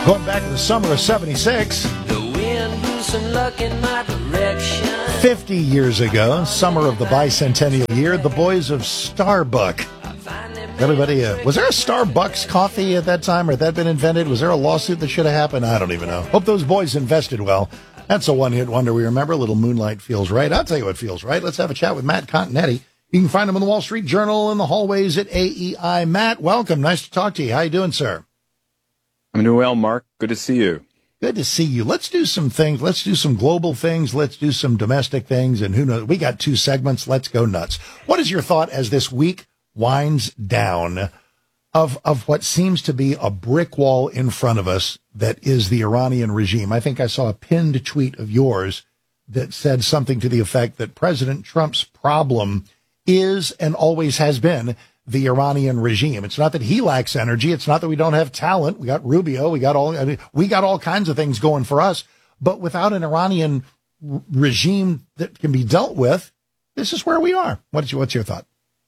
Going back to the summer of 76. The wind blew some luck in my direction. 50 years ago, summer of the bicentennial year, the boys of Starbuck. Everybody, was there a Starbucks coffee at that time, or had that been invented? Was there a lawsuit that should have happened? I don't even know. Hope those boys invested well. That's a one-hit wonder we remember. A little Moonlight feels right. I'll tell you what feels right. Let's have a chat with Matt Continetti. You can find him in the Wall Street Journal in the hallways at AEI. Matt, welcome. Nice to talk to you. How you doing, sir? I'm doing well, Mark. Good to see you. Good to see you. Let's do some things. Let's do some global things. Let's do some domestic things. And who knows? We got two segments. Let's go nuts. What is your thought as this week winds down of what seems to be a brick wall in front of us that is the Iranian regime? I think I saw a pinned tweet of yours that said something to the effect that President Trump's problem is and always has been the Iranian regime. It's not that he lacks energy. It's not that we don't have talent. We got Rubio. We got all kinds of things going for us. But without an Iranian regime that can be dealt with, this is where we are. What's your thought?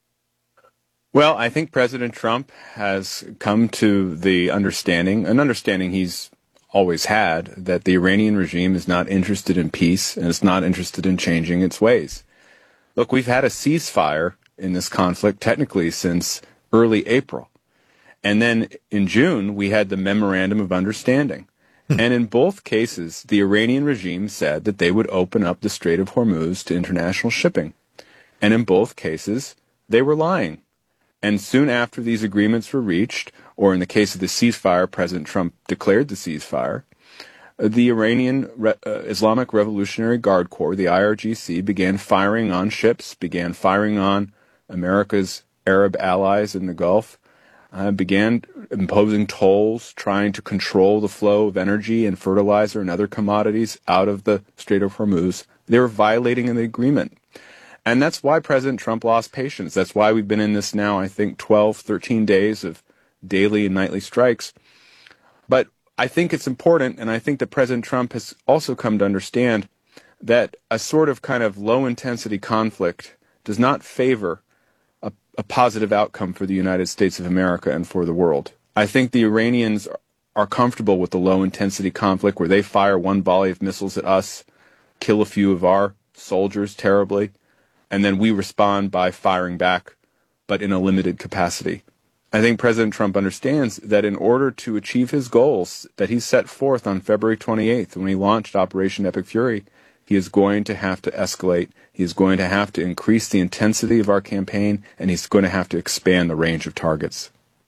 Well, I think President Trump has come to an understanding he's always had, that the Iranian regime is not interested in peace and it's not interested in changing its ways. Look, we've had a ceasefire in this conflict technically since early April. And then in June, we had the Memorandum of Understanding. And in both cases, the Iranian regime said that they would open up the Strait of Hormuz to international shipping. And in both cases, they were lying. And soon after these agreements were reached, or in the case of the ceasefire, President Trump declared the ceasefire, the Iranian Islamic Revolutionary Guard Corps, the IRGC, began firing on ships, began firing on America's Arab allies in the Gulf, began imposing tolls, trying to control the flow of energy and fertilizer and other commodities out of the Strait of Hormuz. They were violating the agreement. And that's why President Trump lost patience. That's why we've been in this now, I think, 12, 13 days of daily and nightly strikes. But I think it's important, and I think that President Trump has also come to understand that a sort of kind of low-intensity conflict does not favor a positive outcome for the United States of America and for the world. I think the Iranians are comfortable with the low-intensity conflict where they fire one volley of missiles at us, kill a few of our soldiers terribly, and then we respond by firing back, but in a limited capacity. I think President Trump understands that in order to achieve his goals that he set forth on February 28th when he launched Operation Epic Fury, he is going to have to escalate. He is going to have to increase the intensity of our campaign, and he's going to have to expand the range of targets.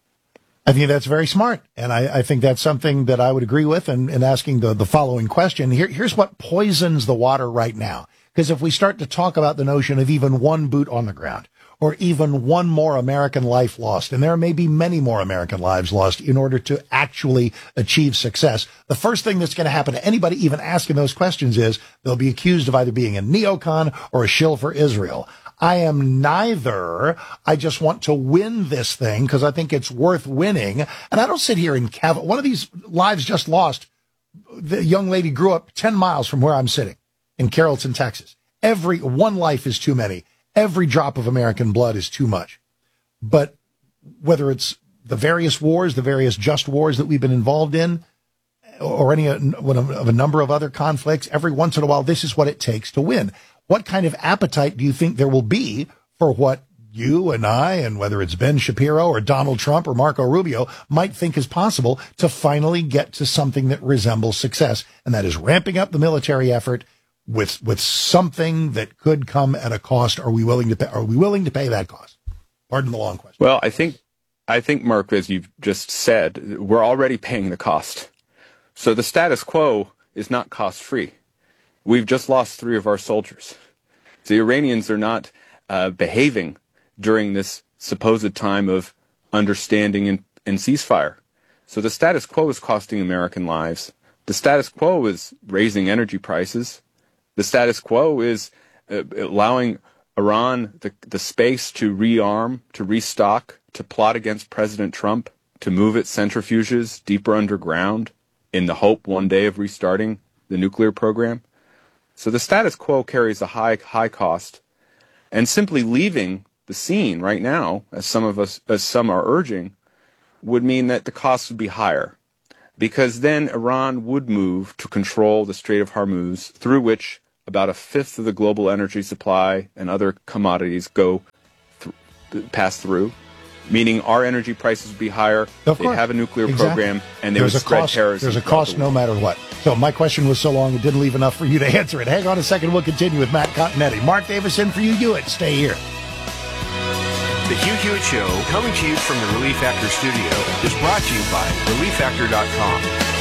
I think that's very smart, and I think that's something that I would agree with in asking the following question. Here's what poisons the water right now, because if we start to talk about the notion of even one boot on the ground, or even one more American life lost, and there may be many more American lives lost in order to actually achieve success, the first thing that's going to happen to anybody even asking those questions is they'll be accused of either being a neocon or a shill for Israel. I am neither. I just want to win this thing because I think it's worth winning. And I don't sit here and one of these lives just lost. The young lady grew up 10 miles from where I'm sitting in Carrollton, Texas. Every one life is too many. Every drop of American blood is too much. But whether it's the various wars, the various just wars that we've been involved in, or any of a number of other conflicts, every once in a while, this is what it takes to win. What kind of appetite do you think there will be for what you and I, and whether it's Ben Shapiro or Donald Trump or Marco Rubio, might think is possible to finally get to something that resembles success? And that is ramping up the military effort with something that could come at a cost. Are we willing to pay that cost? Pardon the long question. Well, I think, Mark, as you've just said, we're already paying the cost. So the status quo is not cost-free. We've just lost 3 of our soldiers. The Iranians are not behaving during this supposed time of understanding and ceasefire. So the status quo is costing American lives. The status quo is raising energy prices. The status quo is allowing Iran the space to rearm, to restock, to plot against President Trump, to move its centrifuges deeper underground in the hope one day of restarting the nuclear program. So the status quo carries a high cost, and simply leaving the scene right now, as some are urging, would mean that the costs would be higher. because then Iran would move to control the Strait of Hormuz, through which about a fifth of the global energy supply and other commodities pass through, meaning our energy prices would be higher. They have a nuclear program, and they would spread terrorism. There's a cost no matter what. So my question was so long it didn't leave enough for you to answer it. Hang on a second. We'll continue with Matt Continetti. Mark Davis in for you, Hewitt. Stay here. The Hugh Hewitt Show, coming to you from the Relief Factor studio, is brought to you by ReliefFactor.com.